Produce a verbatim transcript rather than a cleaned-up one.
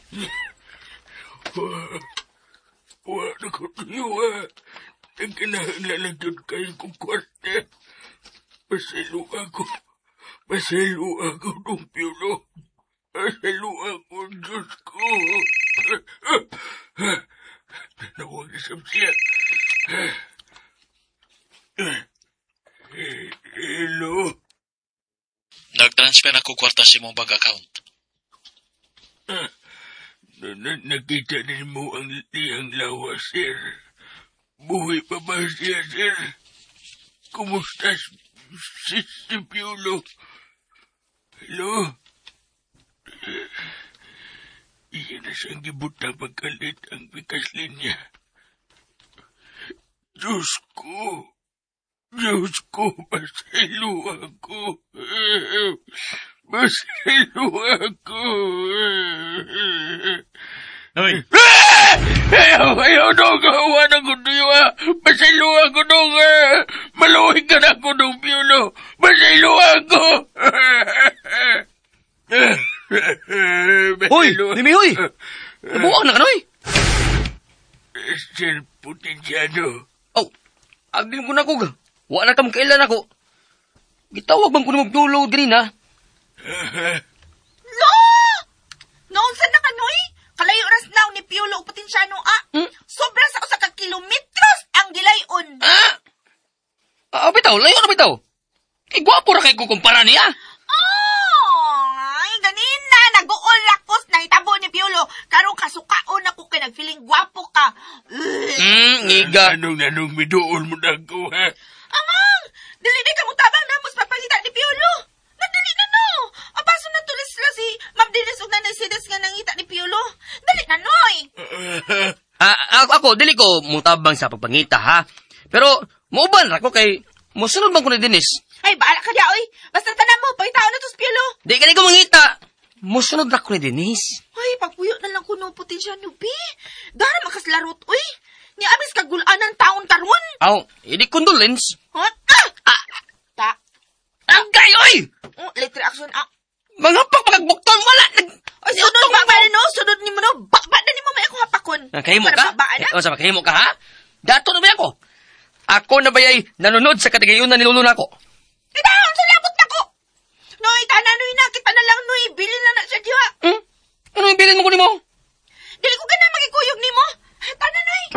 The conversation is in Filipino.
Wa, wa na ko tuyo, ha. Nagkinahanglan lang yun kayo kong kwarta. Pasalo ako. Pasalo ako ng Piolo. Pasalo ako, Diyos ko. Nawag isang siya. Hello? Nag-transfer ako kwarta sa imong bank account. Ah, na- nakita din mo ang lihang lawa, sir. Buhay pa ba siya, sir? Kumusta si, si Piolo? Hello? Iyan na siyang gibutang pagkalit ang bigas linya. Diyos ko! Diyos ko, masalo ako. Masalo ako. Hoy! Ayaw, ayaw dong, hawa na ko tuyo, ha. Masalo ako dong, ha. Maluhin ka na ako dong, Piolo. Masalo ako. Hoy! Nimi, hoy! Nabuwag na ka, noy! Sir Potensyado. Oh, agdin ko na ko ga. Wa na kam kailan ako. Gitawag bang ko na magdulog ganina? No! Noon sa na kanoy, kalayo ras naw ni Piolo o Potensyano, ah. Hmm? Sobra sa usa ka kilometros ang gilayon. Ah! Ah, bitaw, layo na bitaw. Kay gwapo ra kay ko kumpara niya. Ay, ganina, nag-uol lakos na hitabo ni Piolo. Karong kasukaon ako kay nag-feeling gwapo ka. Ugh. Hmm, ngiga. Anong anong midoon mo na ako, ha? Amang, dili di ka mo tabang na mas papangita ni Piolo. Nadali na no. Abaso na tulis sila si Ma'am Dennis ug Nanay Sides nga nangita ni Piolo. Dali na noy. Ah, ako, ako, dili ko mutabang sa pagpangita, ha? Pero, mauban ra ko kay musunod man ko ni Dennis. Ay, bahala ka diya, oy. Basta tanan mo, pangitao na to si Piolo. Di ka ko mangita. Musunod ra ko ni Dennis. Ay, pagpuyo na lang ko no Potensyano, bi. Dara makaslarot, oy. Ni abis kagulaan ng taon karon. Aw, hindi condolence. Ha? Ah! Ah! Ta. Agay, oy! Oh, electric action, ah. Mga pagpagbukton, wala. Nag... Ay, sunod ba ba no? Sunod ni mo no? Ba, ba na ni mo may ako hapakon. Nakahimo ka? Ba, na? O, sa makahimo ka, ha? Dato na ba ako? Ako na ba ay nanunod sa katigayunan ni Lolo na ako? Idahon sa labot na ko. Noy, tananoy na. Kita na lang, noy. Bilin na na siya diha. Hmm? Ano yung bilin mo ko ni mo? Dili ko ka na magikuyog ni mo. Tananoy.